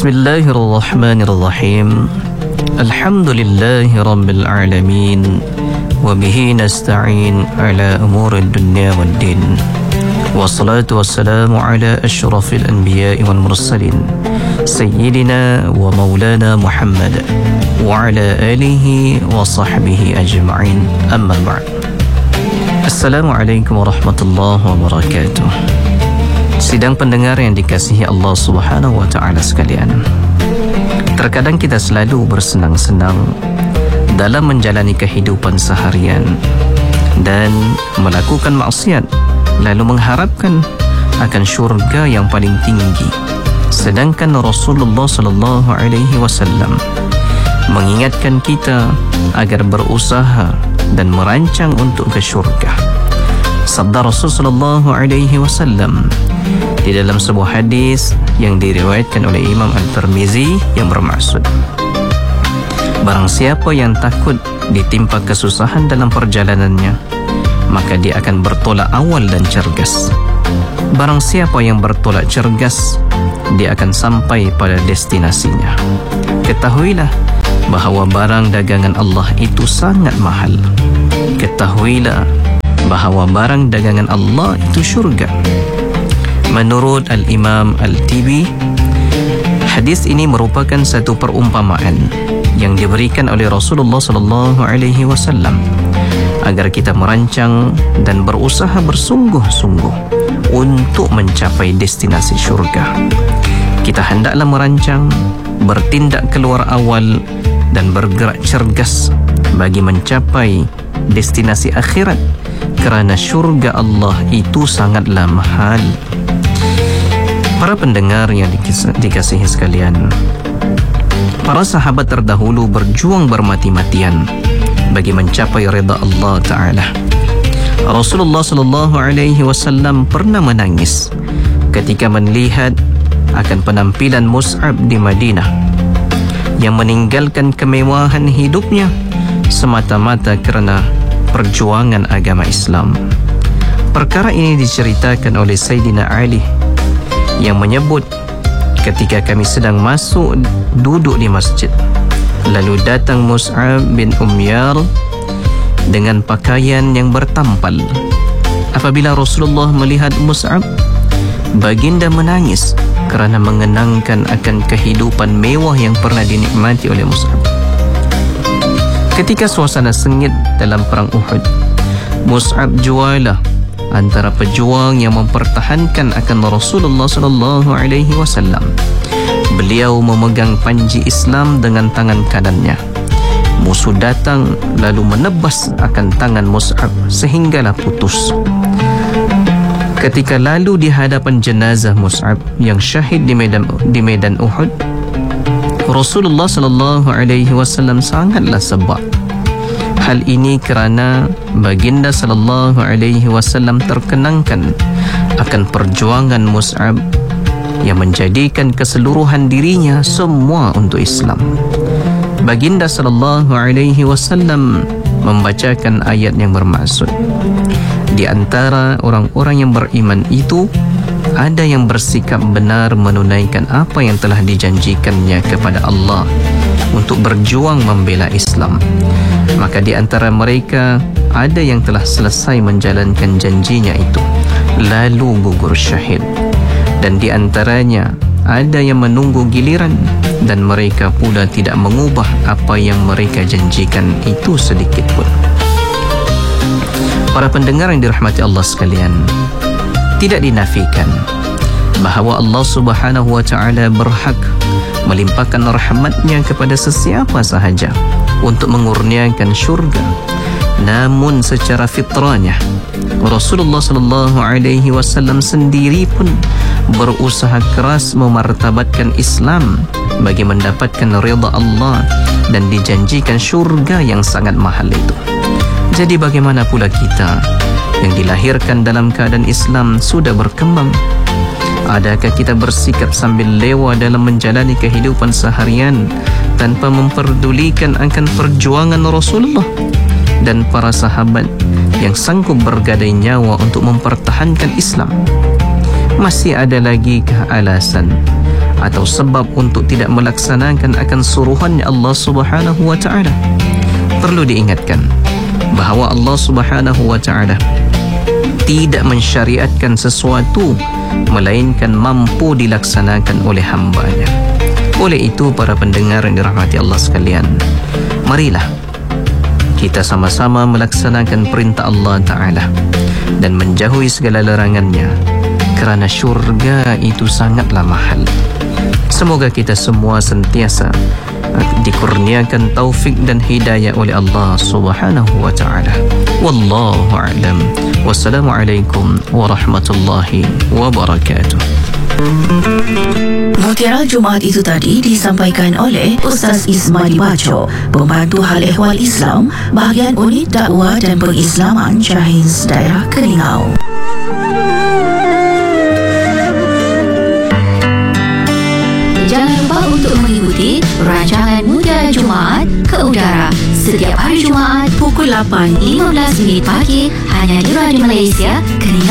Bismillahirrahmanirrahim. Alhamdulillahi rabbil alamin. Wabihi nasta'in ala umuri dunya waddin. Wassalatu wassalamu ala ashrafil anbiya'i wal mursalin Sayyidina wa maulana Muhammad wa ala alihi wa sahbihi ajma'in. Amma ba'd. Assalamualaikum warahmatullahi wabarakatuh. Sidang pendengar yang dikasihi Allah Subhanahu wa ta'ala sekalian, terkadang kita selalu bersenang-senang dalam menjalani kehidupan seharian dan melakukan maksiat, lalu mengharapkan akan syurga yang paling tinggi. Sedangkan Rasulullah sallallahu alaihi wasallam mengingatkan kita agar berusaha dan merancang untuk ke syurga. Sabda Rasul sallallahu alaihi wasallam di dalam sebuah hadis yang diriwayatkan oleh Imam Al-Tirmizi yang bermaksud, barang siapa yang takut ditimpa kesusahan dalam perjalanannya, maka dia akan bertolak awal dan cergas. Barang siapa yang bertolak cergas, dia akan sampai pada destinasinya. Ketahuilah bahawa barang dagangan Allah itu sangat mahal. Ketahuilah bahawa barang dagangan Allah itu syurga. Menurut Al-Imam Al-Tibi, hadis ini merupakan satu perumpamaan yang diberikan oleh Rasulullah sallallahu alaihi wasallam agar kita merancang dan berusaha bersungguh-sungguh untuk mencapai destinasi syurga. Kita hendaklah merancang, bertindak keluar awal dan bergerak cergas bagi mencapai destinasi akhirat, kerana syurga Allah itu sangatlah mahal. Para pendengar yang dikasihi sekalian, para sahabat terdahulu berjuang bermati-matian bagi mencapai redha Allah Ta'ala. Rasulullah sallallahu alaihi wasallam pernah menangis ketika melihat akan penampilan Mus'ab di Madinah yang meninggalkan kemewahan hidupnya semata-mata kerana perjuangan agama Islam. Perkara ini diceritakan oleh Sayyidina Ali yang menyebut, ketika kami sedang masuk duduk di masjid, lalu datang Mus'ab bin Umyar dengan pakaian yang bertampal. Apabila Rasulullah melihat Mus'ab, baginda menangis kerana mengenangkan akan kehidupan mewah yang pernah dinikmati oleh Mus'ab. Ketika suasana sengit dalam perang Uhud, Mus'ab jualah antara pejuang yang mempertahankan akan Rasulullah sallallahu alaihi wasallam. Beliau memegang panji Islam dengan tangan kanannya. Musuh datang lalu menebas akan tangan Mus'ab sehinggalah putus. Ketika lalu di hadapan jenazah Mus'ab yang syahid di medan Uhud, Rasulullah sallallahu alaihi wasallam sangatlah sebab. Hal ini kerana baginda sallallahu alaihi wasallam terkenangkan akan perjuangan Mus'ab yang menjadikan keseluruhan dirinya semua untuk Islam. Baginda sallallahu alaihi wasallam membacakan ayat yang bermaksud, di antara orang-orang yang beriman itu ada yang bersikap benar menunaikan apa yang telah dijanjikannya kepada Allah untuk berjuang membela Islam. Maka di antara mereka ada yang telah selesai menjalankan janjinya itu, lalu gugur syahid. Dan di antaranya ada yang menunggu giliran, dan mereka pula tidak mengubah apa yang mereka janjikan itu sedikit pun. Para pendengar yang dirahmati Allah sekalian, tidak dinafikan bahawa Allah Subhanahu wa ta'ala berhak melimpahkan rahmatnya kepada sesiapa sahaja untuk mengurniakan syurga. Namun secara fitrahnya Rasulullah sallallahu alaihi wasallam sendiri pun berusaha keras memartabatkan Islam bagi mendapatkan redha Allah dan dijanjikan syurga yang sangat mahal itu. Jadi bagaimana pula kita yang dilahirkan dalam keadaan Islam sudah berkembang? Adakah kita bersikap sambil lewa dalam menjalani kehidupan seharian tanpa memperdulikan akan perjuangan Rasulullah dan para sahabat yang sanggup bergadai nyawa untuk mempertahankan Islam? Masih ada lagi alasan atau sebab untuk tidak melaksanakan akan suruhannya Allah Subhanahu wa ta'ala. Perlu diingatkan bahawa Allah Subhanahu wa ta'ala tidak mensyariatkan sesuatu melainkan mampu dilaksanakan oleh hamba-Nya. Oleh itu, para pendengar yang dirahmati Allah sekalian, marilah kita sama-sama melaksanakan perintah Allah Ta'ala dan menjauhi segala larangannya, kerana syurga itu sangatlah mahal. Semoga kita semua sentiasa dikurniakan taufik dan hidayah oleh Allah Subhanahu wa ta'ala. Wallahu a'lam. Wassalamualaikum warahmatullahi wabarakatuh. Mutiara Jumaat itu tadi disampaikan oleh Ustaz Ismail Baco, Pembantu Hal Ehwal Islam, Bahagian Unit Dakwah dan Pengislaman Jahiz Daerah Keningau. Jangan lupa untuk mengikuti rancangan Mutiara Jumaat ke udara setiap hari Jumaat pukul 8.15 pagi hanya di Radio Malaysia Keningau.